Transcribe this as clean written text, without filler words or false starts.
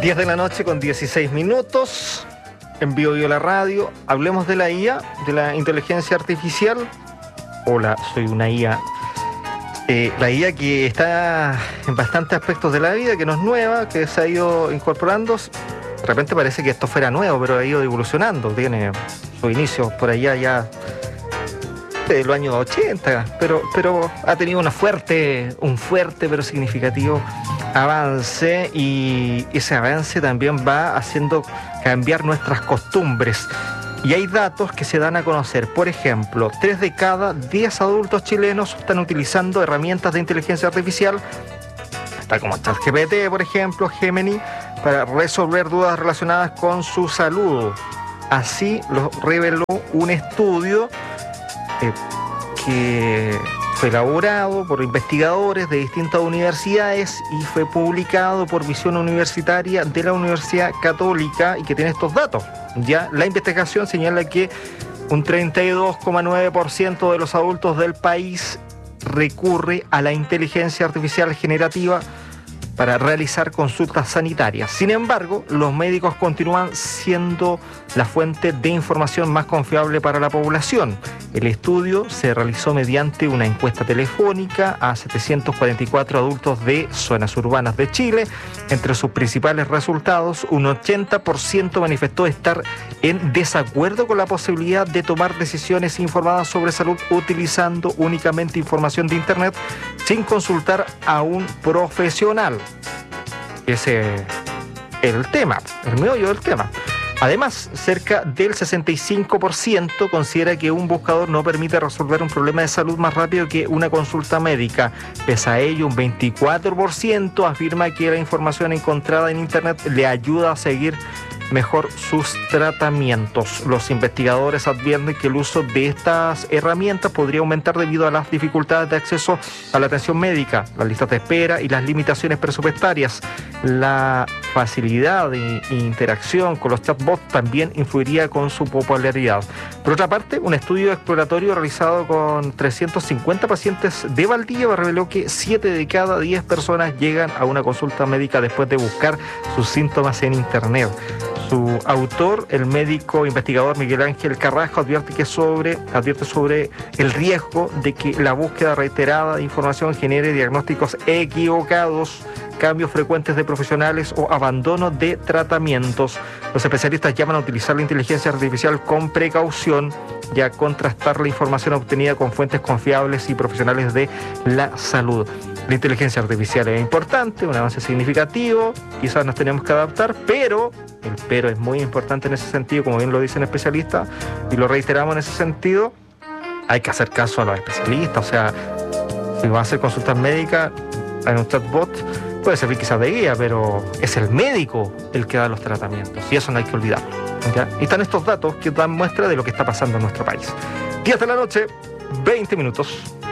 10 de la noche con 16 minutos, en Vivo la Radio. Hablemos de la IA, de la inteligencia artificial. Hola, soy una IA. La IA que está en bastantes aspectos de la vida, que no es nueva, que se ha ido incorporando. De repente parece que esto fuera nuevo, pero ha ido evolucionando. Tiene su inicio por allá ya de los años 80, pero ha tenido un fuerte pero significativo avance, y ese avance también va haciendo cambiar nuestras costumbres. Y hay datos que se dan a conocer. Por ejemplo, 3 de cada 10 adultos chilenos están utilizando herramientas de inteligencia artificial, está como ChatGPT, por ejemplo, Gemini, para resolver dudas relacionadas con su salud. Así lo reveló un estudio que fue elaborado por investigadores de distintas universidades y fue publicado por Visión Universitaria de la Universidad Católica, y que tiene estos datos. Ya la investigación señala que un 32,9% de los adultos del país recurre a la inteligencia artificial generativa para realizar consultas sanitarias. Sin embargo, los médicos continúan siendo la fuente de información más confiable para la población. El estudio se realizó mediante una encuesta telefónica a 744 adultos de zonas urbanas de Chile. Entre sus principales resultados, un 80% manifestó estar en desacuerdo con la posibilidad de tomar decisiones informadas sobre salud utilizando únicamente información de Internet sin consultar a un profesional. Ese es el tema, el meollo del tema. Además, cerca del 65% considera que un buscador no permite resolver un problema de salud más rápido que una consulta médica. Pese a ello, un 24% afirma que la información encontrada en Internet le ayuda a seguir mejor sus tratamientos. Los investigadores advierten que el uso de estas herramientas podría aumentar debido a las dificultades de acceso a la atención médica, las listas de espera y las limitaciones presupuestarias. La facilidad de interacción con los chatbots también influiría con su popularidad. Por otra parte, un estudio exploratorio realizado con 350 pacientes de Valdivia reveló que 7 de cada 10 personas llegan a una consulta médica después de buscar sus síntomas en Internet. Su autor, el médico investigador Miguel Ángel Carrasco, advierte sobre el riesgo de que la búsqueda reiterada de información genere diagnósticos equivocados, cambios frecuentes de profesionales o abandono de tratamientos. Los especialistas llaman a utilizar la inteligencia artificial con precaución y a contrastar la información obtenida con fuentes confiables y profesionales de la salud. La inteligencia artificial es importante, un avance significativo, quizás nos tenemos que adaptar, pero el pero es muy importante en ese sentido, como bien lo dicen especialistas, y lo reiteramos en ese sentido, hay que hacer caso a los especialistas. O sea, si va a hacer consultas médicas en un chatbot, puede servir quizás de guía, pero es el médico el que da los tratamientos, y eso no hay que olvidarlo, ¿ya? Y están estos datos que dan muestra de lo que está pasando en nuestro país. 10 de la noche, 20 minutos.